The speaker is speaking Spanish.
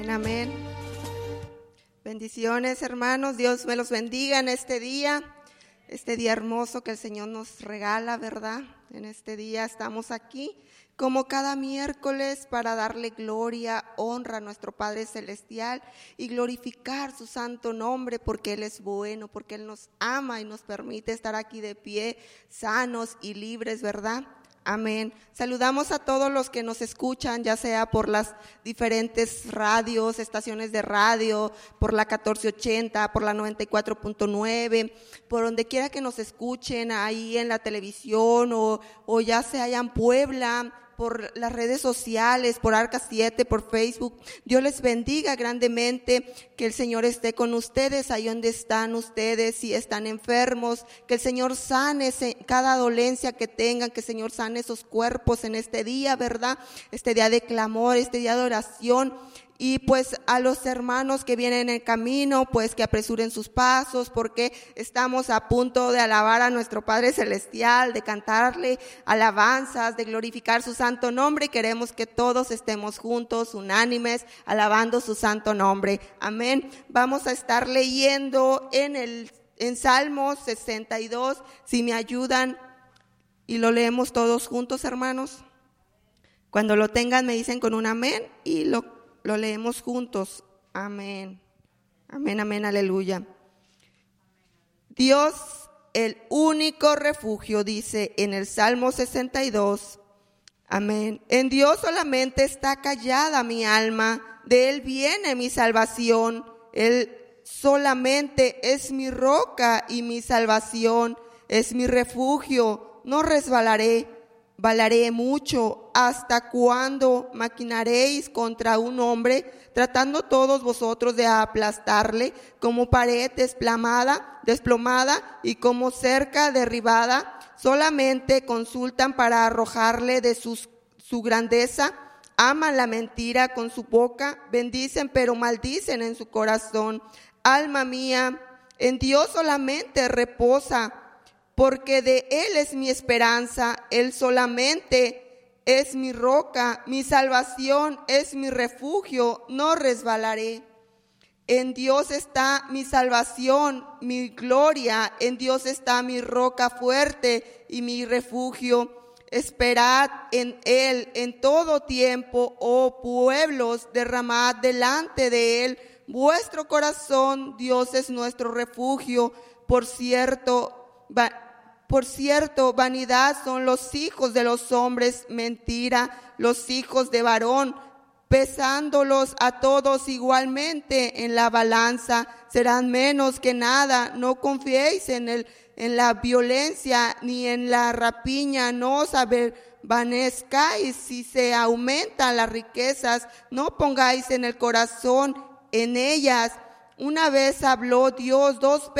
Amén. Bendiciones, hermanos. Dios me los bendiga en este día hermoso que el Señor nos regala, ¿verdad? En este día estamos aquí como cada miércoles para darle gloria, honra a nuestro Padre Celestial y glorificar su santo nombre, porque Él es bueno, porque Él nos ama y nos permite estar aquí de pie, sanos y libres, ¿verdad? Amén. Saludamos a todos los que nos escuchan, ya sea por las diferentes radios, estaciones de radio, por la 1480, por la 94.9, por donde quiera que nos escuchen, ahí en la televisión o ya sea allá en Puebla, por las redes sociales, por Arca 7, por Facebook. Dios les bendiga grandemente, que el Señor esté con ustedes ahí donde están ustedes, si están enfermos, que el Señor sane cada dolencia que tengan, que el Señor sane esos cuerpos en este día, ¿verdad? Este día de clamor, este día de oración. Y pues a los hermanos que vienen en camino, pues que apresuren sus pasos, porque estamos a punto de alabar a nuestro Padre Celestial, de cantarle alabanzas, de glorificar su santo nombre, y queremos que todos estemos juntos, unánimes, alabando su santo nombre. Amén. Vamos a estar leyendo en Salmos 62, si me ayudan, y lo leemos todos juntos, hermanos. Cuando lo tengan me dicen con un amén y lo leemos juntos. Amén. Amén, amén, aleluya. Dios, el único refugio, dice en el Salmo 62. Amén. En Dios solamente está callada mi alma, de Él viene mi salvación. Él solamente es mi roca y mi salvación, es mi refugio, no resbalaré. Valaré mucho. ¿Hasta cuándo maquinaréis contra un hombre, tratando todos vosotros de aplastarle, como pared desplomada y como cerca derribada? Solamente consultan para arrojarle de su grandeza. Aman la mentira con su boca, bendicen pero maldicen en su corazón. Alma mía, en Dios solamente reposa, porque de Él es mi esperanza. Él solamente es mi roca, mi salvación es mi refugio, no resbalaré. En Dios está mi salvación, mi gloria, en Dios está mi roca fuerte y mi refugio. Esperad en Él en todo tiempo, oh pueblos, derramad delante de Él vuestro corazón. Dios es nuestro refugio. Por cierto, vanidad son los hijos de los hombres, mentira los hijos de varón. Pesándolos a todos igualmente en la balanza, serán menos que nada. No confiéis en la violencia ni en la rapiña, no os avergonzcáis si se aumentan las riquezas, no pongáis en el corazón en ellas. Una vez habló Dios, 2